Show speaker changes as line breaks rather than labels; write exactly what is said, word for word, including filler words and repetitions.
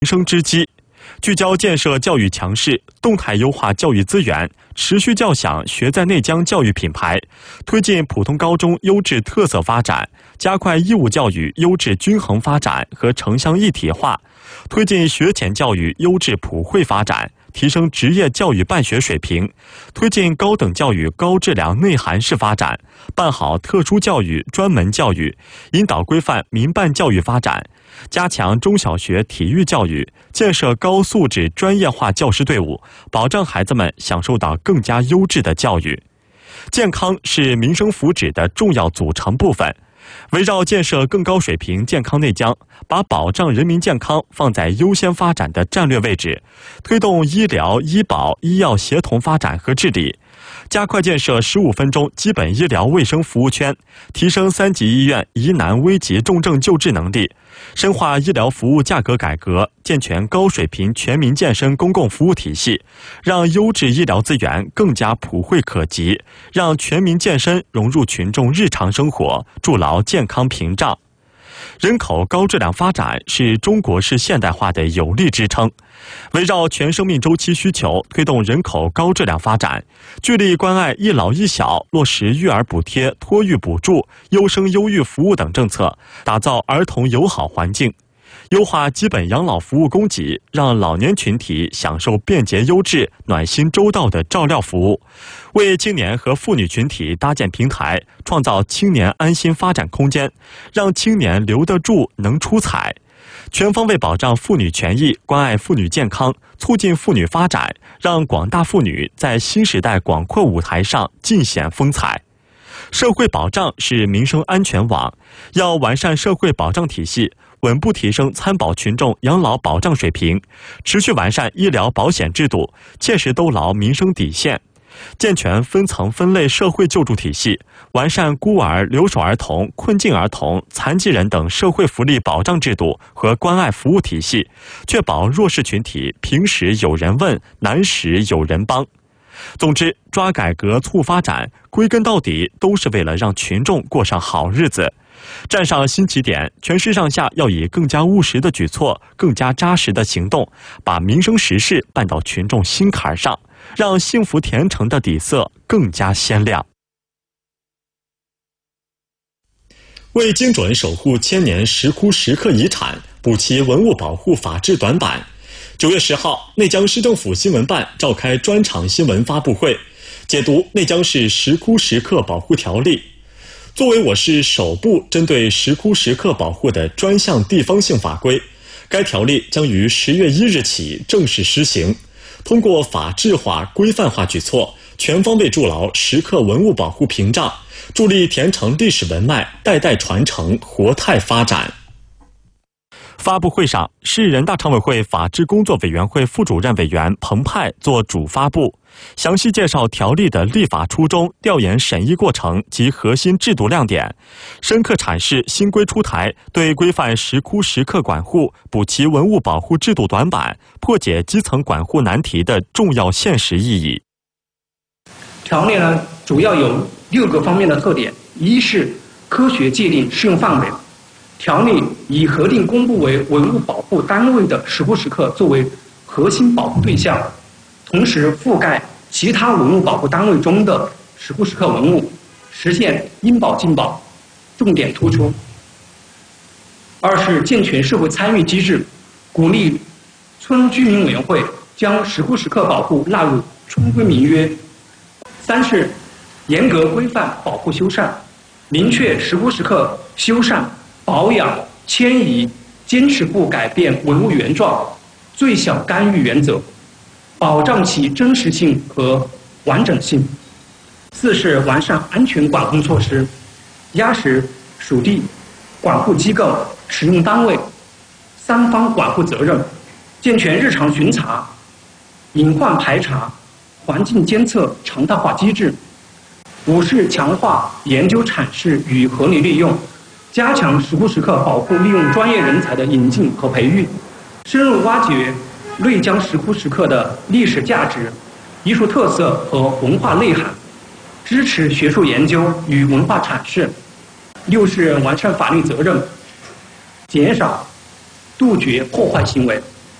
生之基，聚焦建设教育强势，动态优化教育资源，持续教响学在内疆教育品牌，推进普通高中优质特色发展，加快义务教育优质均衡发展和城乡一体化，推进学前教育优质普惠发展，提升职业教育办学水平，推进高等教育高质量内涵式发展，办好特殊教育专门教育，引导规范民办教育发展，加强中小学体育教育，建设高素质专业化教师队伍，保障孩子们享受到更加优质的教育。健康是民生福祉的重要组成部分，围绕建设更高水平健康内疆，把保障人民健康放在优先发展的战略位置，推动医疗、医保、医药协同发展和治理，加快建设十五分钟基本医疗卫生服务圈，提升三级医院疑难危急重症救治能力，深化医疗服务价格改革，健全高水平全民健身公共服务体系，让优质医疗资源更加普惠可及，让全民健身融入群众日常生活，筑牢健康屏障。人口高质量发展是中国式现代化的有力支撑，围绕全生命周期需求，推动人口高质量发展，聚力关爱一老一小，落实育儿补贴、托育补助、优生优育服务等政策，打造儿童友好环境，优化基本养老服务供给，让老年群体享受便捷优质、暖心周到的照料服务，为青年和妇女群体搭建平台，创造青年安心发展空间，让青年留得住、能出彩。全方位保障妇女权益，关爱妇女健康，促进妇女发展，让广大妇女在新时代广阔舞台上尽显风采。社会保障是民生安全网，要完善社会保障体系，稳步提升参保群众养老保障水平，持续完善医疗保险制度，切实兜牢民生底线，健全分层分类社会救助体系，完善孤儿、留守儿童、困境儿童、残疾人等社会福利保障制度和关爱服务体系，确保弱势群体平时有人问，难时有人帮。总之，抓改革促发展，归根到底都是为了让群众过上好日子。站上新起点，全市上下要以更加务实的举措、更加扎实的行动，把民生实事办到群众心坎上，让幸福甜橙的底色更加鲜亮。为精准守护千年石窟石刻遗产，补齐文物保护法制短板，九月十号，内江市政府新闻办召开专场新闻发布会，解读内江市石窟石刻保护条例。作为我市首部针对石窟石刻保护的专项地方性法规，该条例将于十月一日起正式施行。通过法制化、规范化举措，全方位筑牢石刻文物保护屏障，助力甜橙历史文脉代代传承、活态发展。发布会上，市人大常委会法制工作委员会副主任委员彭湃作主发布，详细介绍条例的立法初衷、调研审议过程及核心制度亮点，深刻阐释新规出台对规范石窟石刻管护、补齐文物保护制度短板、破解基层管护难题的重要现实意义。
条例呢，主要有六个方面的特点：一是科学界定适用范围。条例以核定公布为文物保护单位的石窟石刻作为核心保护对象，同时覆盖其他文物保护单位中的石窟石刻文物，实现应保尽保，重点突出。二是健全社会参与机制，鼓励村居民委员会将石窟石刻保护纳入村规民约。三是严格规范保护修缮，明确石窟石刻修缮、保养、迁移、坚持不改变文物原状、最小干预原则，保障其真实性和完整性。四是完善安全管控措施，压实属地、管护机构、使用单位三方管护责任，健全日常巡查、隐患排查、环境监测常态化机制。五是强化研究阐释与合理利用，加强石窟石刻保护利用专业人才的引进和培育，深入挖掘内江石窟石刻的历史价值、艺术特色和文化内涵，支持学术研究与文化阐释。六是完善法律责任，减少、杜绝破坏行为，